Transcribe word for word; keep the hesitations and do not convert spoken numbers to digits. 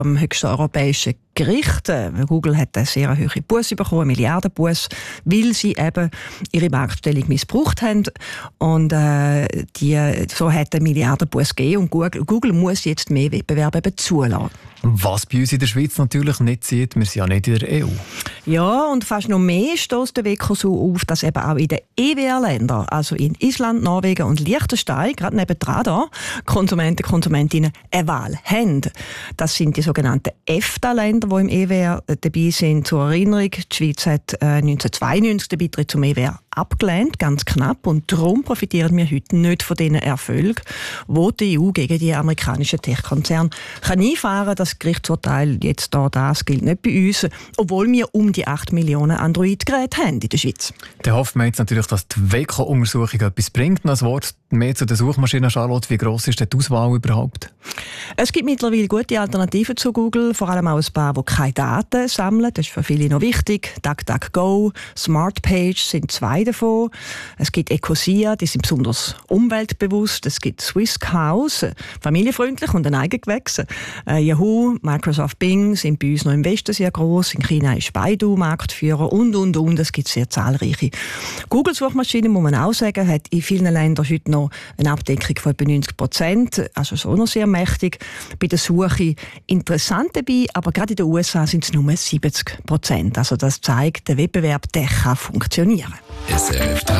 am höchsten europäischen Gericht. Google hat eine sehr hohe Busse bekommen, eine Milliardenbusse, weil sie eben ihre Marktstellung missbraucht haben. Und äh, die, so hat eine Milliardenbusse gegeben. Und Google, Google muss jetzt mehr Wettbewerb eben zulassen. Was bei uns in der Schweiz natürlich nicht sieht, wir sind ja nicht in der E U. Ja, und fast noch mehr stößt der WEKO so auf, dass eben auch in den E W R-Ländern, also in Island, Norwegen und Liechtenstein, gerade nebendran da, Konsumenten, Konsumentinnen eine Wahl haben. Das sind die sogenannten EFTA-Länder, die im E W R dabei sind. Zur Erinnerung, die Schweiz hat äh, neunzehnhundertzweiundneunzig den Beitritt zum E W R abgelehnt, ganz knapp. Und darum profitieren wir heute nicht von diesen Erfolgen, die die E U gegen die amerikanischen Tech-Konzerne einfahren kann. Das Gerichtsurteil jetzt da, das gilt nicht bei uns, obwohl wir um die acht Millionen Android-Geräte haben in der Schweiz. Dann hoffen wir jetzt natürlich, dass die WEKO-Untersuchung etwas bringt. Noch ein Wort mehr zu der Suchmaschine, Charlotte. Wie gross ist denn die Auswahl überhaupt? Es gibt mittlerweile gute Alternativen zu Google, vor allem auch ein paar, die keine Daten sammeln. Das ist für viele noch wichtig. DuckDuckGo, SmartPage sind zwei davon. Es gibt Ecosia, die sind besonders umweltbewusst. Es gibt Swisscows, familienfreundlich und ein Eigengewächs. Äh, Yahoo, Microsoft Bing sind bei uns noch im Westen sehr gross. In China ist Baidu Marktführer und, und, und. Es gibt sehr zahlreiche. Google-Suchmaschine, muss man auch sagen, hat in vielen Ländern heute noch eine Abdeckung von etwa neunzig Prozent. Also so noch sehr mächtig. Bei der Suche interessant dabei, aber gerade in den U S A sind es nur siebzig Prozent. Also das zeigt, der Wettbewerb, der kann funktionieren. S R F